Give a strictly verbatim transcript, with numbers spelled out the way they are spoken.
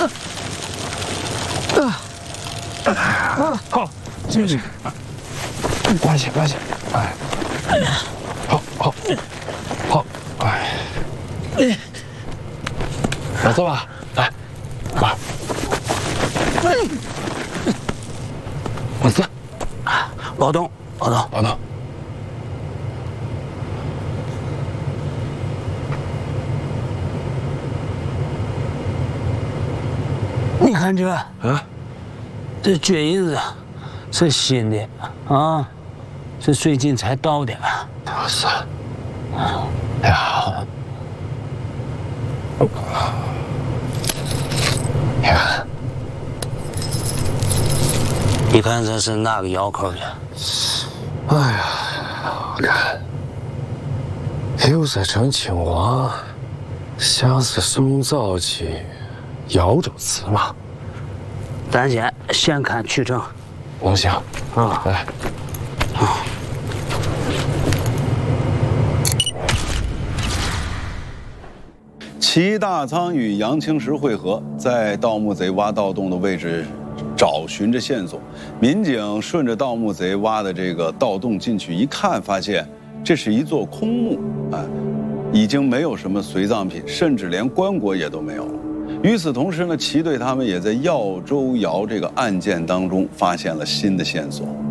好，继续。关系关系，哎，好好好，哎，老坐吧，来，爸，我坐。 老董，老董， 老董。 你看这啊， 这脚印子是新的啊，是最近才到的。 是。哎呀，你看， 你看这是哪个窑口的？ 哎呀，我看有色成青黄，像是宋早期扬州瓷嘛。 咱先先看取证。 我行啊， 来。 齐大仓与杨清时会合，在盗墓贼挖盗洞的位置找寻着线索。民警顺着盗墓贼挖的这个盗洞进去一看，发现这是一座空墓，哎，已经没有什么随葬品，甚至连棺椁也都没有了。 与此同时呢，齐队他们也在耀州窑这个案件当中发现了新的线索。